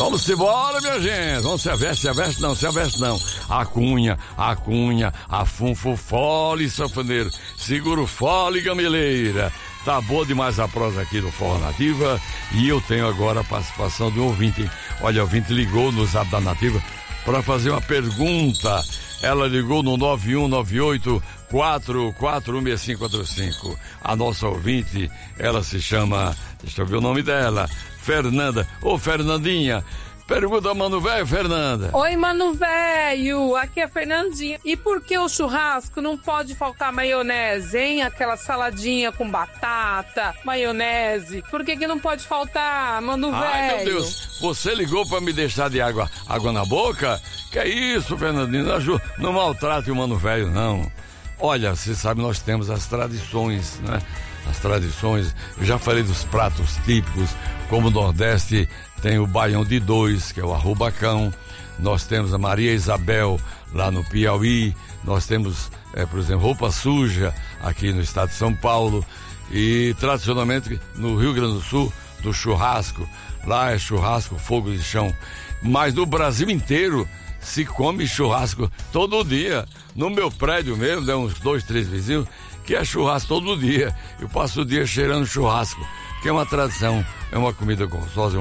Vamos embora, minha gente. Vamos se aveste não. A cunha, a funfo, fole, sanfoneiro. Segura o fole, gameleira. Tá boa demais a prosa aqui do Forró Nativa. E eu tenho agora a participação de um ouvinte. Olha, o ouvinte ligou no Zap da Nativa para fazer uma pergunta. Ela ligou no 9198-446545. A nossa ouvinte, ela se chama, deixa eu ver o nome dela, Fernanda. Ô, Fernandinha, pergunta, mano velho, Fernanda. Oi, mano velho, aqui é Fernandinha. E por que o churrasco não pode faltar maionese, hein? Aquela saladinha com batata, maionese. Por que não pode faltar, mano velho? Ai, meu Deus, você ligou pra me deixar de água na boca? Que é isso, Fernandinho? Não maltrate o mano velho, não. Olha, você sabe, nós temos as tradições, né? As tradições, eu já falei dos pratos típicos, como o Nordeste tem o baião de dois, que é o arrubacão. Nós temos a Maria Isabel, lá no Piauí. Nós temos, por exemplo, roupa suja, aqui no estado de São Paulo. E, tradicionalmente, no Rio Grande do Sul, do churrasco. Lá é churrasco, fogo de chão. Mas no Brasil inteiro se come churrasco todo dia. No meu prédio mesmo, tem uns 2, 3 vizinhos, que é churrasco todo dia. Eu passo o dia cheirando churrasco, que é uma tradição, é uma comida gostosa,